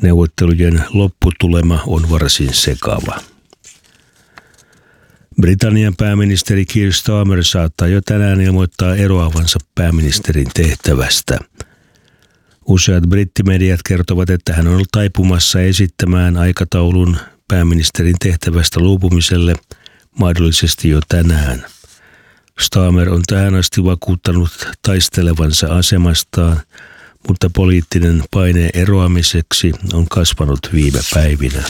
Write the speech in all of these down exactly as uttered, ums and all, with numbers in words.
Neuvottelujen lopputulema on varsin sekava. Britannian pääministeri Keir Starmer saattaa jo tänään ilmoittaa eroavansa pääministerin tehtävästä. Useat brittimediat kertovat, että hän on ollut taipumassa esittämään aikataulun pääministerin tehtävästä luopumiselle mahdollisesti jo tänään. Starmer on tähän asti vakuuttanut taistelevansa asemastaan, mutta poliittinen paine eroamiseksi on kasvanut viime päivinä.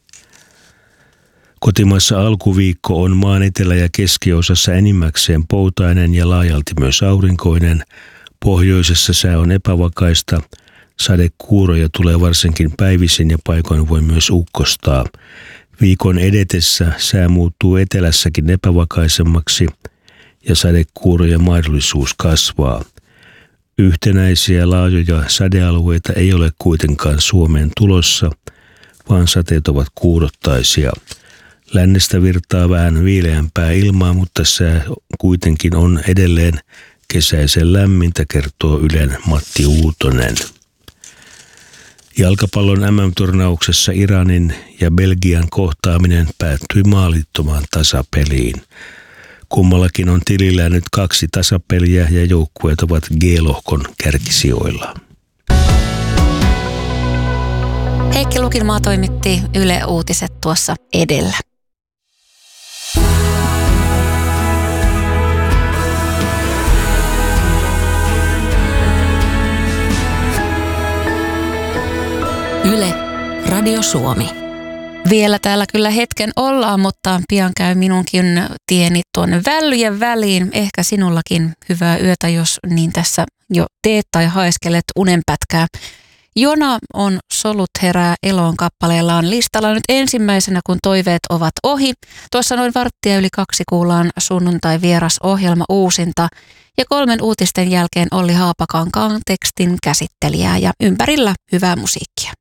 Kotimaassa alkuviikko on maan etelä- ja keskiosassa enimmäkseen poutainen ja laajalti myös aurinkoinen. Pohjoisessa sää on epävakaista. Sadekuuroja tulee varsinkin päivisin ja paikoin voi myös ukkostaa. Viikon edetessä sää muuttuu etelässäkin epävakaisemmaksi ja sadekuurojen mahdollisuus kasvaa. Yhtenäisiä laajoja sadealueita ei ole kuitenkaan Suomeen tulossa, vaan sateet ovat kuurottaisia. Lännestä virtaa vähän viileämpää ilmaa, mutta sää kuitenkin on edelleen kesäisen lämmintä, kertoo Ylen Matti Uutonen. Jalkapallon äm äm-turnauksessa Iranin ja Belgian kohtaaminen päättyi maalittomaan tasapeliin. Kummallakin on tilillään nyt kaksi tasapeliä ja joukkueet ovat G-lohkon kärkisijoilla. Heikki Lukinmaa toimitti Yle Uutiset tuossa edellä. Yle, Radio Suomi. Vielä täällä kyllä hetken ollaan, mutta pian käy minunkin tieni tuonne vällyjen väliin. Ehkä sinullakin hyvää yötä, jos niin tässä jo teet tai haiskelet unenpätkää. Jona on Solut herää eloon kappaleellaan listalla nyt ensimmäisenä, kun toiveet ovat ohi. Tuossa noin varttia yli kaksi kuullaan sunnuntai vieras ohjelma uusinta ja kolmen uutisten jälkeen Olli Haapakankaan tekstin käsittelijää ja ympärillä hyvää musiikkia.